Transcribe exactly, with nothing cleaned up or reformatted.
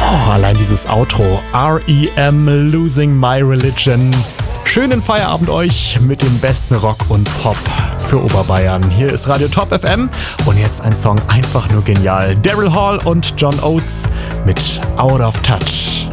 Oh, allein dieses Outro. R E M Losing My Religion. Schönen Feierabend euch mit dem besten Rock und Pop für Oberbayern. Hier ist Radio Top F M und jetzt ein Song einfach nur genial. Daryl Hall und John Oates mit Out of Touch.